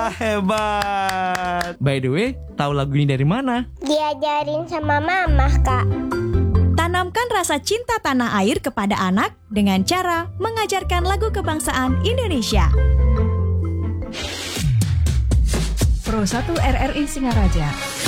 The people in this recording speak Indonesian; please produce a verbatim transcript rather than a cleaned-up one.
Wah, hebat. By the way, tahu lagu ini dari mana? Diajarin sama mama, Kak. Tanamkan rasa cinta tanah air kepada anak dengan cara mengajarkan lagu kebangsaan Indonesia. Pro satu R R I Singaraja